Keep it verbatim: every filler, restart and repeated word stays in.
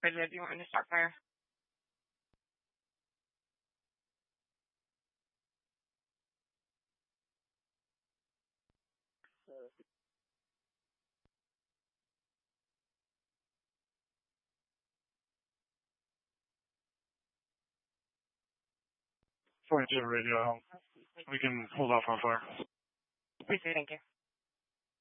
Bridget, do you want me to start fire? forty-two radio. We can hold off on fire. Appreciate it. Thank you.